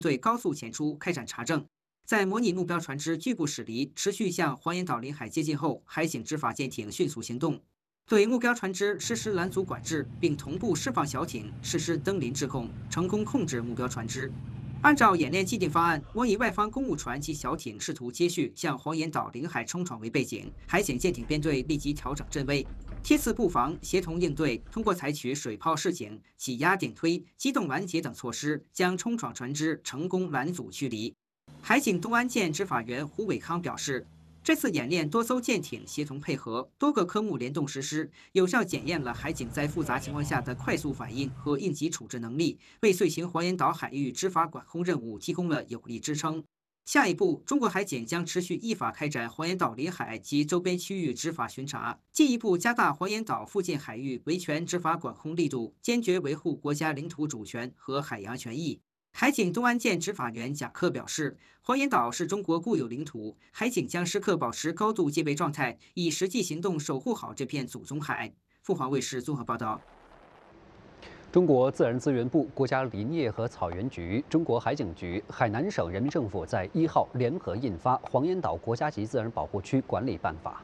队高速前出，开展查证。在模拟目标船只拒不驶离、持续向黄岩岛领海接近后，海警执法舰艇迅速行动，对目标船只实施拦阻管制，并同步释放小艇实施登临制控，成功控制目标船只。按照演练既定方案，模拟外方公务船及小艇试图接续向黄岩岛领海冲闯为背景，海警舰艇编队立即调整阵位，梯次布防，协同应对，通过采取水炮示警、挤压顶推、机动拦截等措施，将冲闯船只成功拦阻驱离。海警东安舰执法员胡伟康表示，这次演练多艘舰艇协同配合，多个科目联动实施，有效检验了海警在复杂情况下的快速反应和应急处置能力，为遂行黄岩岛海域执法管控任务提供了有力支撑。下一步，中国海警将持续依法开展黄岩岛领海及周边区域执法巡查，进一步加大黄岩岛附近海域维权执法管控力度，坚决维护国家领土主权和海洋权益。海警东安舰执法员贾克表示，黄岩岛是中国固有领土，海警将时刻保持高度戒备状态，以实际行动守护好这片祖宗海。凤凰卫视综合报道。 中国自然资源部、国家林业和草原局、中国海警局、海南省人民政府在1号联合印发《黄岩岛国家级自然保护区管理办法》。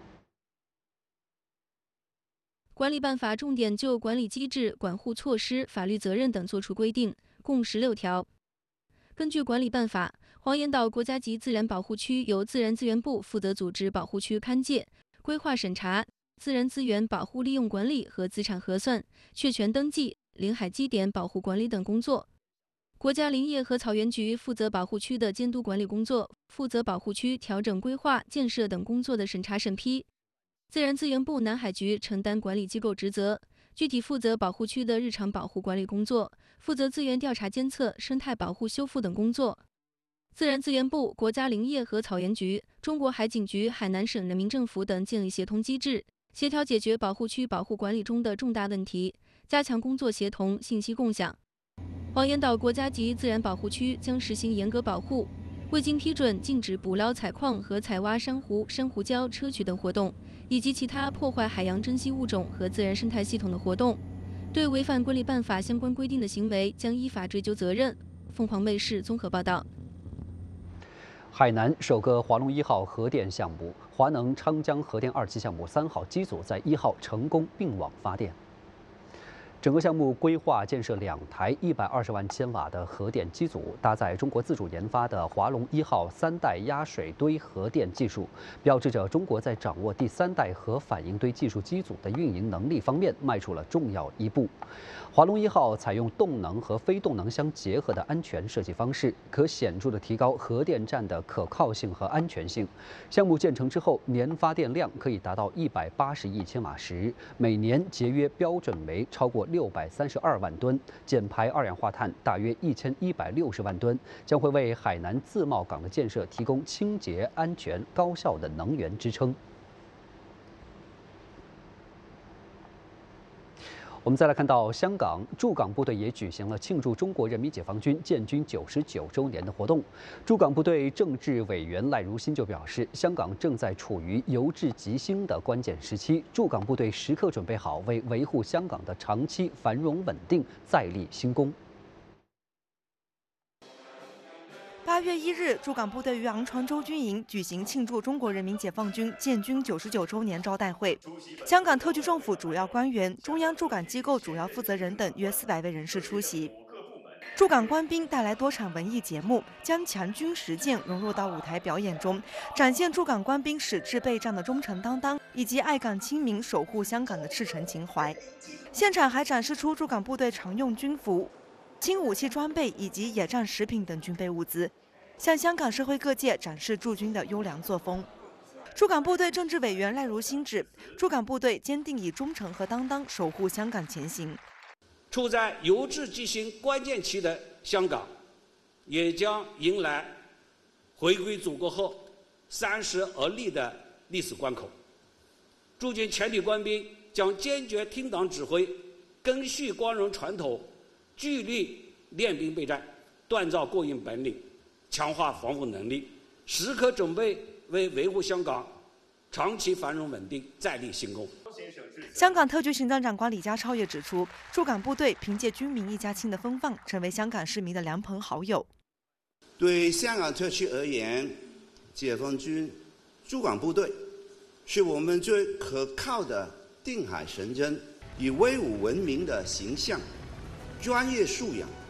管理办法重点就管理机制、管护措施、法律责任等作出规定，共16条。根据管理办法，黄岩岛国家级自然保护区由自然资源部负责组织保护区勘界、规划审查、自然资源保护利用管理和资产核算、确权登记、领海基点保护管理等工作。国家林业和草原局负责保护区的监督管理工作，负责保护区调整规划、建设等工作的审查审批。自然资源部南海局承担管理机构职责，具体负责保护区的日常保护管理工作，负责资源调查监测、生态保护修复等工作。自然资源部、国家林业和草原局、中国海警局、海南省人民政府等建立协同机制，协调解决保护区保护管理中的重大问题，加强工作协同、信息共享。黄岩岛国家级自然保护区将实行严格保护，未经批准禁止捕捞、采矿和采挖珊瑚、珊瑚礁、砗磲等活动，以及其他破坏海洋珍稀物种和自然生态系统的活动。对违反管理办法相关规定的行为，将依法追究责任。凤凰卫视综合报道。 海南首个华龙1号核电项目——华能昌江核电2期项目3号机组在1号成功并网发电。整个项目规划建设2台120万千瓦的核电机组，搭载中国自主研发的华龙1号3代压水堆核电技术，标志着中国在掌握第3代核反应堆技术机组的运营能力方面迈出了重要一步。华龙1号采用动能和非动能相结合的安全设计方式，可显著地提高核电站的可靠性和安全性。项目建成之后，年发电量可以达到180亿千瓦时，每年节约标准煤超过632万吨，减排二氧化碳大约1160万吨，将会为海南自贸港的建设提供清洁、安全、高效的能源支撑。我们再来看到香港驻港部队也举行了庆祝中国人民解放军建军99周年的活动。驻港部队政治委员赖如新就表示，香港正在处于由治及兴的关键时期，驻港部队时刻准备好为维护香港的长期繁荣稳定再立新功。 8月1日，驻港部队于昂船洲军营举行庆祝中国人民解放军建军99周年招待会。香港特区政府主要官员、中央驻港机构主要负责人等约400位人士出席。驻港官兵带来多场文艺节目，将强军实践融入到舞台表演中，展现驻港官兵矢志备战的忠诚担当，以及爱港亲民、守护香港的赤诚情怀。现场还展示出驻港部队常用军服、轻武器装备以及野战食品等军备物资，向香港社会各界展示驻军的优良作风。驻港部队政治委员赖如新指，驻港部队坚定以忠诚和担当守护香港前行。 处在由治及兴关键期的香港，也将迎来回归祖国后30而立的历史关口。驻军全体官兵将坚决听党指挥，根续光荣传统，聚力练兵备战，锻造过硬本领，强化防护能力，时刻准备为维护香港长期繁荣稳定再立新功。 香港特区行政长官李家超也指出，驻港部队凭借军民一家亲的风范，成为香港市民的良朋好友。 对香港特区而言，解放军驻港部队是我们最可靠的定海神针，以威武闻名的形象、专业素养